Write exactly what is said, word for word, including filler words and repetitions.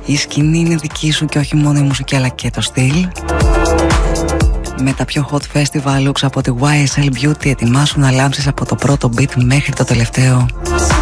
Η σκηνή είναι δική σου και όχι μόνο η μουσική αλλά και το στυλ. Με τα πιο hot festival looks από τη γουάι ες ελ Beauty, ετοιμάσου να λάμψεις από το πρώτο beat μέχρι το τελευταίο.